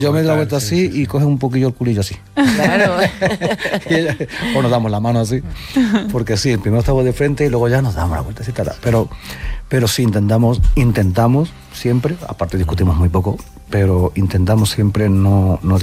Yo me doy la vuelta así y coge un poquillo el culillo así. Claro. O nos damos la mano así. Porque sí, primero estamos de frente y luego ya nos damos la vuelta así. Pero sí, intentamos siempre, aparte discutimos muy poco, pero intentamos siempre no